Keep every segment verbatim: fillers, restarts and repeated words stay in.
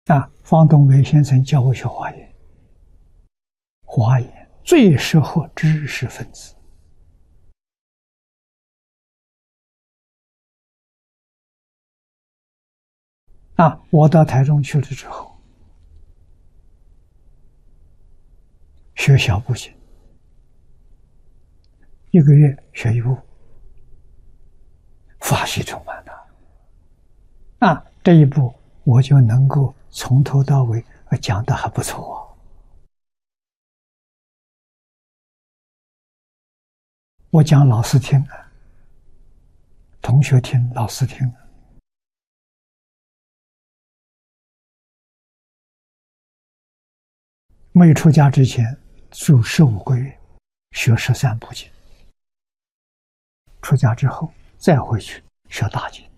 啊，方东梅先生教我学华严，华严最适合知识分子。啊，我到台中去了之后，学小步行，一个月学一步，法喜充满了。啊，这一步我就能够从头到尾讲得还不错啊。我讲老师听了，同学听，老师听了。没出家之前住十五个月，学十三部经。出家之后再回去学大经。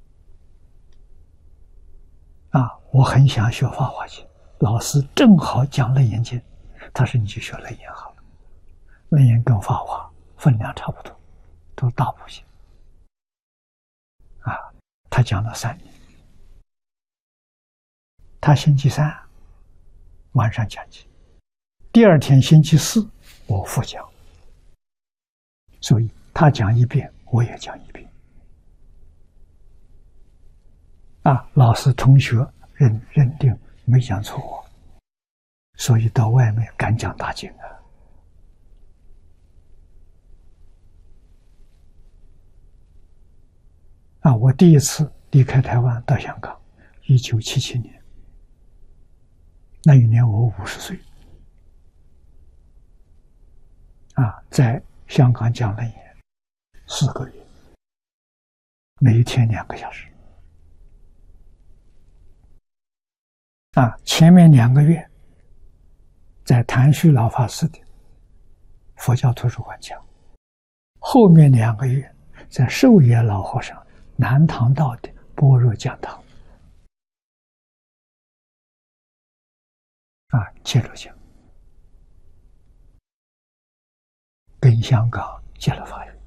啊，我很想学法华经，老师正好讲楞严经，他说你去学楞严好了，楞严跟法华分量差不多，都是大部经。啊，他讲了三年，他星期三晚上讲经，第二天星期四我复讲，所以他讲一遍，我也讲一遍。啊，老师同学认认定没讲错，所以到外面敢讲大经啊。啊，我第一次离开台湾到香港，一九七七年，那一年我五十岁。啊，在香港讲楞严四个月，每一天两个小时。啊，前面两个月在谭旭老法师的佛教图书馆讲，后面两个月在寿野老和尚南塘道的般若讲堂啊接着讲，跟香港结了法缘。